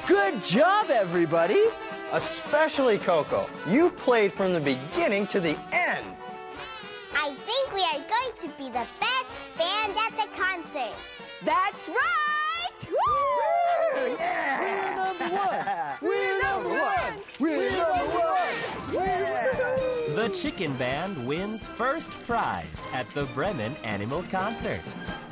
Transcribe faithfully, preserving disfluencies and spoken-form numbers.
Good job, everybody. Especially Coco. You played from the beginning to the end. I think we are going to be the best band at the concert. That's right! Woo! Yeah! We're number one. We're number one. We're number one. The Chicken Band wins first prize at the Bremen Animal Concert.